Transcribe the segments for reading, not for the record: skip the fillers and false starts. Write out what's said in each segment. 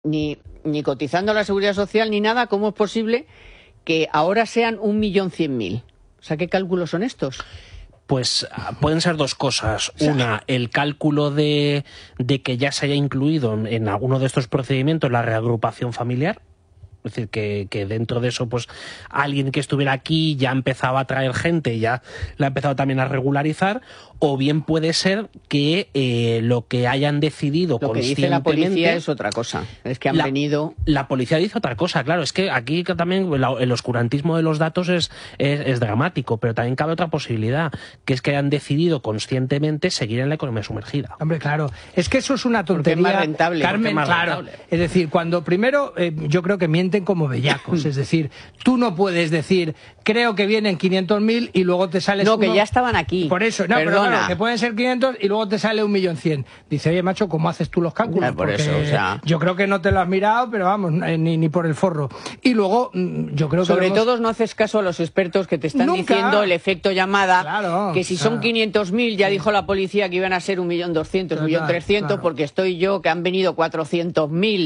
ni cotizando a la Seguridad Social ni nada, ¿cómo es posible que ahora sean 1.100.000? O sea, ¿qué cálculos son estos? Pues pueden ser dos cosas. Una, el cálculo de que ya se haya incluido en alguno de estos procedimientos la reagrupación familiar. Es decir, que dentro de eso, pues alguien que estuviera aquí ya empezaba a traer gente, ya la ha empezado también a regularizar, o bien puede ser que lo que hayan decidido lo que conscientemente... dice la policía es otra cosa, es que han venido... La policía dice otra cosa, claro, es que aquí también el oscurantismo de los datos es dramático, pero también cabe otra posibilidad, que es que hayan decidido conscientemente seguir en la economía sumergida. Hombre, claro, es que eso es una tontería, porque es más rentable, Carmen, claro. Es decir, cuando primero, yo creo que mienten como bellacos, es decir, tú no puedes decir, creo que vienen 500.000 y luego te sales... No, que ya estaban aquí. Por eso, no, pero claro, que pueden ser 500 y luego te sale 1.100.000. Dice, oye, macho, ¿cómo haces tú los cálculos? Por eso, o sea... Yo creo que no te lo has mirado, pero vamos, ni por el forro. Y luego, yo creo que... Sobre todo no haces caso a los expertos que te están diciendo el efecto llamada, claro, que si son 500.000, ya dijo la policía que iban a ser 1.200.000, 1.300.000, claro. Porque estoy yo, que han venido 400.000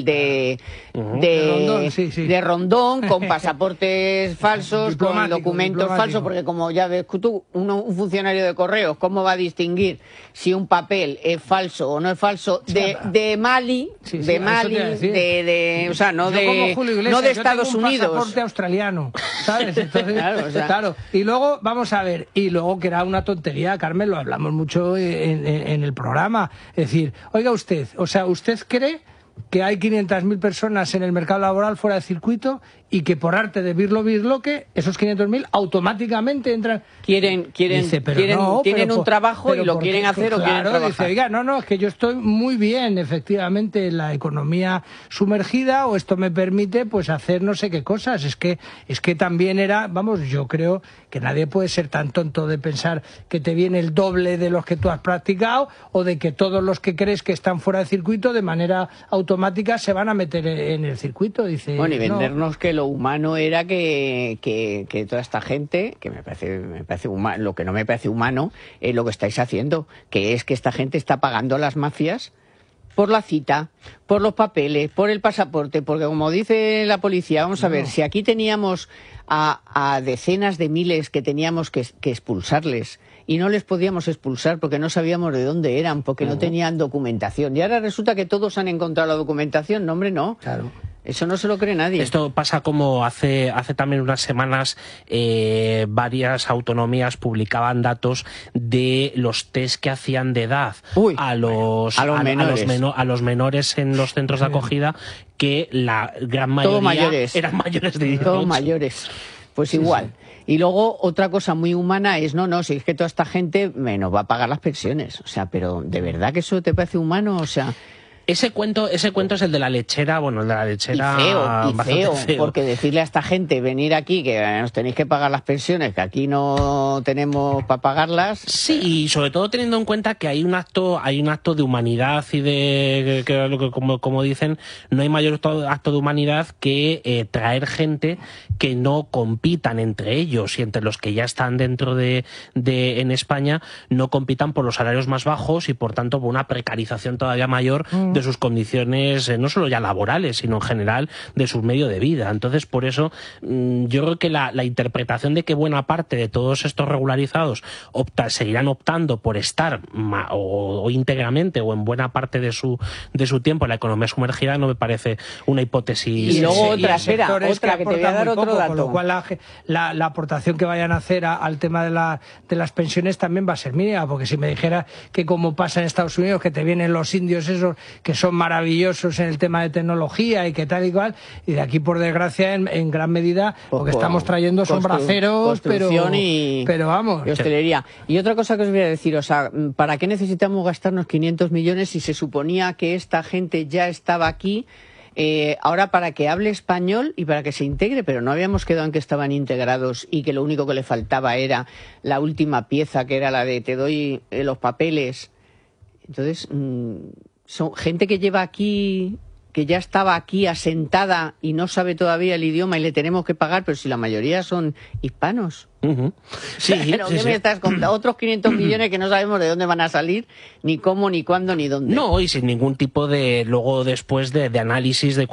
de Rondón, con pasaportes falsos, con documentos falsos, porque como ya ves tú, un funcionario de correos, ¿cómo va a distinguir si un papel es falso o no es falso de Mali, o sea, no de Estados Unidos? Un pasaporte australiano, ¿sabes? Entonces, claro, o sea... claro. Y luego, vamos a ver, y luego que era una tontería, Carmen, lo hablamos mucho en el programa, es decir, oiga usted, o sea, ¿usted cree que hay 500.000 personas en el mercado laboral fuera de circuito y que por arte de birloque esos 500.000 automáticamente entran? Tienen un trabajo y lo quieren hacer o quieren trabajar. Dice, oiga, no, es que yo estoy muy bien, efectivamente, en la economía sumergida, o esto me permite pues hacer no sé qué cosas. Es que también era, vamos, yo creo que nadie puede ser tan tonto de pensar que te viene el doble de los que tú has practicado, o de que todos los que crees que están fuera de circuito de manera automática se van a meter en el circuito. Dice, bueno, y vendernos que lo humano era que toda esta gente, que me parece humano, lo que no me parece humano es lo que estáis haciendo, que es que esta gente está pagando a las mafias por la cita, por los papeles, por el pasaporte, porque como dice la policía, vamos a ver, si aquí teníamos a decenas de miles que teníamos que expulsarles y no les podíamos expulsar porque no sabíamos de dónde eran, porque no tenían documentación, y ahora resulta que todos han encontrado la documentación. No, hombre, no. Claro. Eso no se lo cree nadie. Esto pasa como hace también unas semanas varias autonomías publicaban datos de los test que hacían de edad a los menores en los centros de acogida, que la gran mayoría eran mayores de 18. Todos mayores. Pues igual. Y luego otra cosa muy humana es, si es que toda esta gente nos va a pagar las pensiones. O sea, pero ¿de verdad que eso te parece humano? O sea... Ese cuento es el de la lechera, el de la lechera... Y feo, porque decirle a esta gente, venir aquí, que nos tenéis que pagar las pensiones, que aquí no tenemos para pagarlas... Sí, y sobre todo teniendo en cuenta que hay un acto de humanidad y que como dicen, no hay mayor acto de humanidad que traer gente que no compitan entre ellos y entre los que ya están dentro en España, no compitan por los salarios más bajos y por tanto por una precarización todavía mayor de sus condiciones, no solo ya laborales, sino en general de su medio de vida. Entonces, por eso, yo creo que la interpretación de que buena parte de todos estos regularizados seguirán optando por estar o íntegramente o en buena parte de su tiempo en la economía sumergida no me parece una hipótesis. Y luego otra que te voy a dar otro dato. Con lo cual la aportación que vayan a hacer al tema de las pensiones también va a ser mínima, porque si me dijera que como pasa en Estados Unidos, que te vienen los indios esos que son maravillosos en el tema de tecnología y que tal y cual, y de aquí por desgracia en gran medida lo que estamos trayendo son braceros, pero vamos. Y hostelería. Y otra cosa que os voy a decir, o sea, ¿para qué necesitamos gastarnos 500 millones si se suponía que esta gente ya estaba aquí? Ahora para que hable español y para que se integre, pero no habíamos quedado en que estaban integrados y que lo único que le faltaba era la última pieza, que era la de te doy los papeles. Entonces, son gente que lleva aquí que ya estaba aquí asentada y no sabe todavía el idioma y le tenemos que pagar, pero si la mayoría son hispanos. Sí, ¿Pero qué me estás contando? Otros 500 millones que no sabemos de dónde van a salir, ni cómo, ni cuándo, ni dónde. No, y sin ningún tipo de, luego después de análisis de